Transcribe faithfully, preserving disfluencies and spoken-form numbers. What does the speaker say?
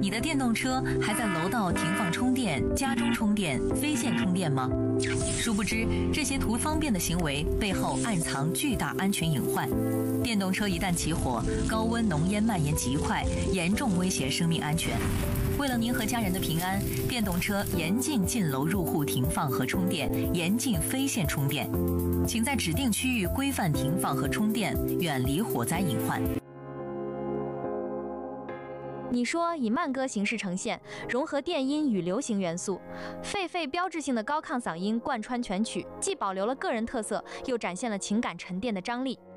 你的电动车还在楼道停放充电、家中充电、非线充电吗？殊不知，这些图方便的行为背后暗藏巨大安全隐患。电动车一旦起火，高温浓烟蔓延极快，严重威胁生命安全。为了您和家人的平安，电动车严禁进楼入户停放和充电，严禁非线充电。请在指定区域规范停放和充电，远离火灾隐患。 你说以慢歌形式呈现，融合电音与流行元素，狒狒标志性的高亢嗓音贯穿全曲，既保留了个人特色，又展现了情感沉淀的张力。